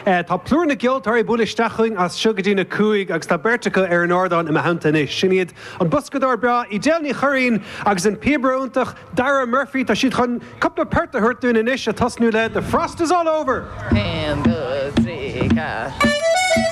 Tá plúr na geoltarí bulisteaching as sugadína cuaig agus tá bertacha ar an ordáin i hantanis. Sinad an buscadár bra I déalní choirín agus an pebrúntaach Dara Murphy tá siad chun cuppa perta thuirtún inis a tasnú le The Frost is all over. And good,